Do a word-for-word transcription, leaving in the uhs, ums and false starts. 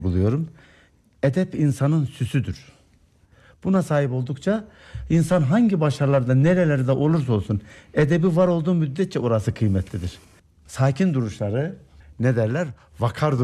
buluyorum. Edep insanın süsüdür. Buna sahip oldukça insan hangi başarılarda nerelerde olursa olsun edebi var olduğu müddetçe orası kıymetlidir. Sakin duruşları, ne derler? Vakar